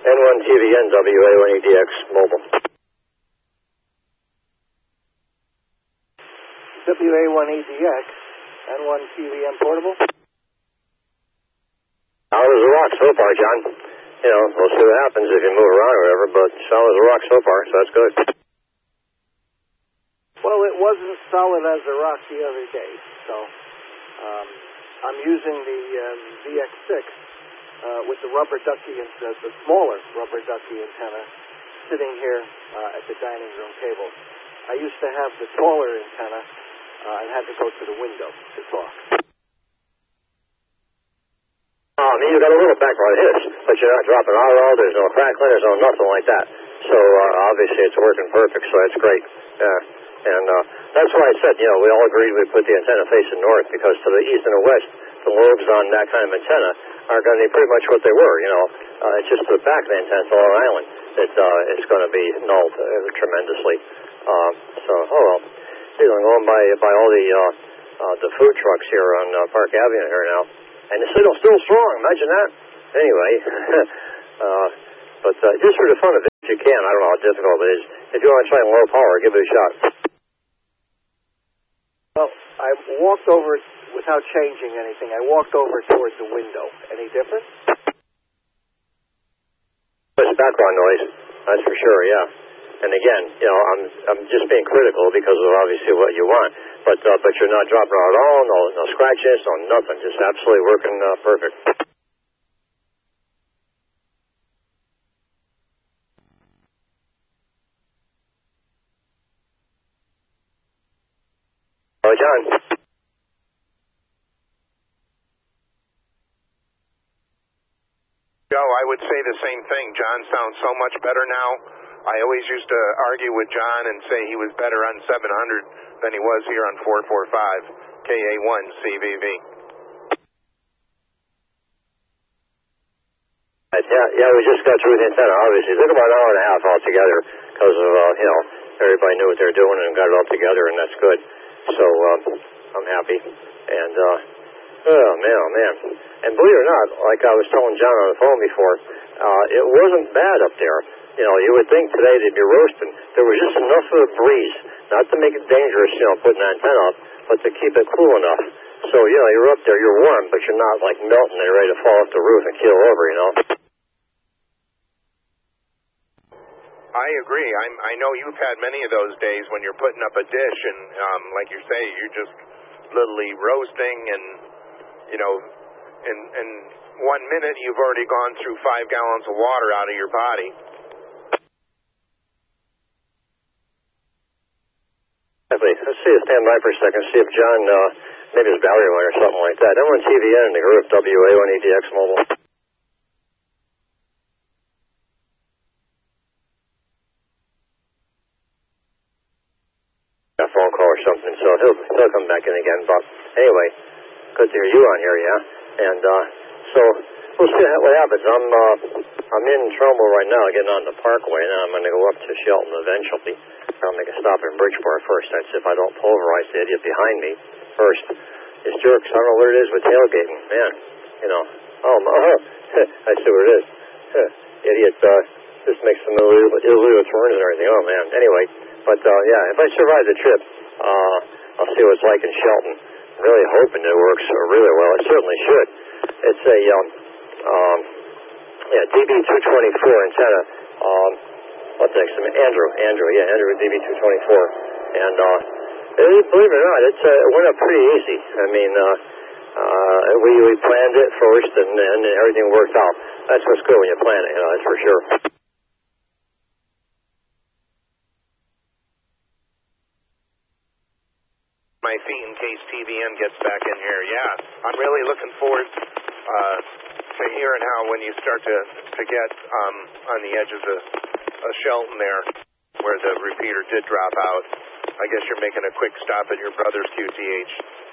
N1TVN WA1EDX mobile. WA1EDX, N1TVN portable. Solid as a rock so far, John. You know, we'll see what happens if you move around or whatever, but solid as a rock so far, so that's good. Well, it wasn't solid as a rock the other day, so I'm using the VX6 with the rubber ducky, the smaller rubber ducky antenna, sitting here at the dining room table. I used to have the taller antenna and had to go to the window to talk. You got a little background hiss, but you're not dropping RL, there's no crackling, there's no nothing like that. So obviously it's working perfect, so that's great. And that's why I said, you know, we all agreed we put the antenna facing north, because to the east and the west, the lobes on that kind of antenna are going to be pretty much what they were, you know. It's just the back of the antenna, the Long Island, it's going to be nulled tremendously. So, oh well. See, I'm going by all the food trucks here on Park Avenue here now. And the signal's still strong, imagine that. Anyway, but just for the fun of it, if you can, I don't know how difficult it is. If you want to try in low power, give it a shot. Well, I walked over without changing anything. I walked over towards the window. Any difference? It's background noise, that's for sure, yeah. And again, you know, I'm just being critical because of obviously what you want, but you're not dropping out at all, no scratches, no nothing, just absolutely working perfect. Oh, John. Joe, I would say the same thing. John sounds so much better now. I always used to argue with John and say he was better on 700 than he was here on 445 KA1 CVV. Yeah, we just got through the antenna, obviously. It took about an hour and a half altogether because of, you know, everybody knew what they were doing and got it all together, and that's good. So I'm happy. And, oh, man. And believe it or not, like I was telling John on the phone before, it wasn't bad up there. You know, you would think today they'd be roasting. There was just enough of a breeze, not to make it dangerous, you know, putting an antenna up, but to keep it cool enough. So, you know, you're up there, you're warm, but you're not like melting and ready to fall off the roof and keel over, you know. I agree. I know you've had many of those days when you're putting up a dish and, like you say, you're just literally roasting and, you know, in 1 minute you've already gone through 5 gallons of water out of your body. Let's see, stand by for a second, see if John, maybe his battery went or something like that. N1TVN in the group, WA1EDX mobile. A phone call or something, so he'll come back in again. But anyway, good to hear you on here, yeah. And so we'll see what happens. I'm in Trumbull right now, getting on the Parkway, and I'm going to go up to Shelton eventually. I'll make a stop in Bridgeport first. That's if I don't pulverize the idiot behind me first. This jerks, I don't know what it is with tailgating, man. You know, I see what it is. Idiot, this makes some illegal turns and everything. Oh man. Anyway. But, yeah, if I survive the trip, I'll see what it's like in Shelton. I'm really hoping it works really well. It certainly should. It's a, DB224 antenna. What's next? Andrew DB224. And, believe it or not, it went up pretty easy. I mean, we planned it first and everything worked out. That's what's good when you plan it, you know, that's for sure. My feet in case TVN gets back in here. Yeah, I'm really looking forward to hearing how when you start to get on the edges of Shelton there, where the repeater did drop out. I guess you're making a quick stop at your brother's QTH.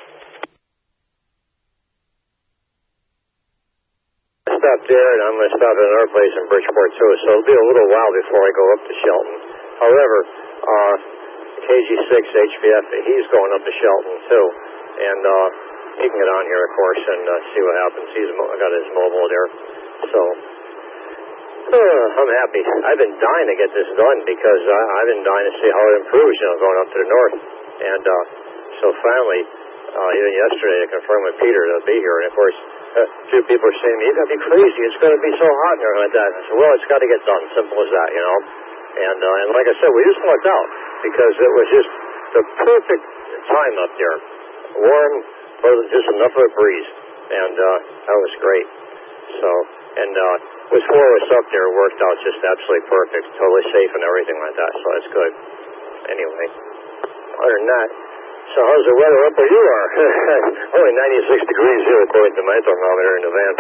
I stopped there, and I'm going to stop at another place in Bridgeport too. So it'll be a little while before I go up to Shelton. However, KG6 HBF, he's going up to Shelton too, and he can get on here, of course, and see what happens. He's got his mobile there, so I'm happy. I've been dying to get this done because I've been dying to see how it improves, going up to the north. And so finally, even yesterday, I confirmed with Peter to be here. And of course, a few people are saying to me, "You got to be crazy. It's going to be so hot and everything like that." I said, "Well, it's got to get done. Simple as that, And like I said, we just lucked out because it was just the perfect time up there. Warm, but just enough of a breeze, and that was great. So, and with 4 of us up there, it worked out just absolutely perfect, totally safe and everything like that. So that's good. Anyway, other than that, so how's the weather up where you are? Only 96 degrees here according to my thermometer in the van.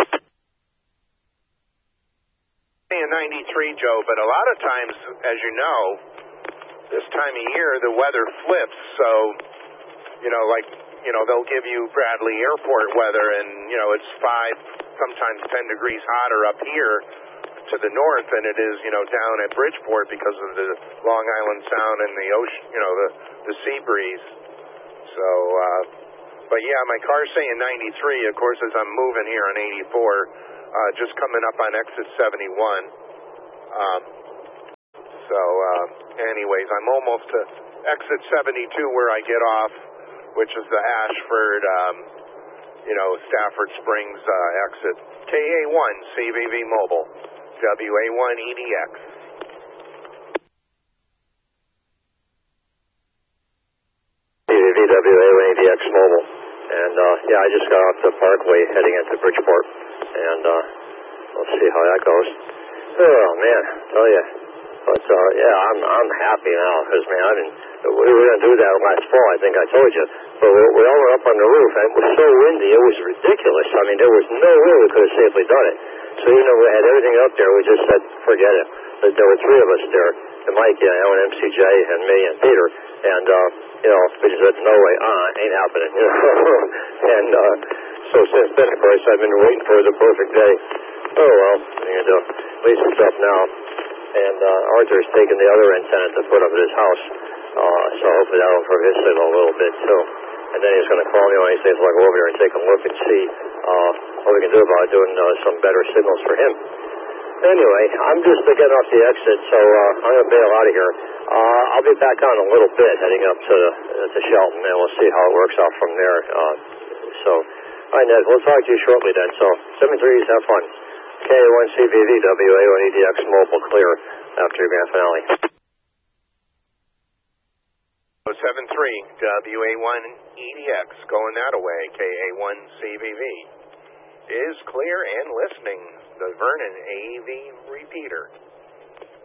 93, Joe, but a lot of times, as you know, this time of year, the weather flips. So, they'll give you Bradley Airport weather, and, it's 5, sometimes 10 degrees hotter up here to the north than it is, down at Bridgeport because of the Long Island Sound and the ocean, the sea breeze. So, but yeah, my car's saying 93. Of course, as I'm moving here on 84, just coming up on exit 71. Anyways, I'm almost to exit 72 where I get off, which is the Ashford, Stafford Springs exit. KA1 CVV Mobile, WA1 EDX. CVV WA1 EDX Mobile. And, I just got off the Parkway heading into Bridgeport. And, we'll see how that goes. Oh, man, I tell you. But, I'm happy now because, man, we were going to do that last fall, I think I told you. But we all were up on the roof, and it was so windy, it was ridiculous. I mean, there was no way we could have safely done it. So, we had everything up there. We just said, forget it. But there were 3 of us there, and Mike, and MCJ, and me, and Peter. And, we just said, no way, ain't happening. And so since then, of course, I've been waiting for the perfect day. Oh, well, and at least it's up now. And Arthur's taken the other antenna to put up at his house. So hopefully that'll improve his signal a little bit, too. And then he's going to call me when he says, "I'll go over there and take a look and see what we can do about doing some better signals for him." Anyway, I'm just getting off the exit, so I'm going to bail out of here. I'll be back on a little bit heading up to Shelton, and we'll see how it works out from there. All right, Ned, we'll talk to you shortly then. So, 73s, have fun. KA1 CVV, WA1 EDX Mobile, clear after your grand finale. 73, WA1 EDX, going that away. KA1 CVV is clear and listening. The Vernon AV repeater.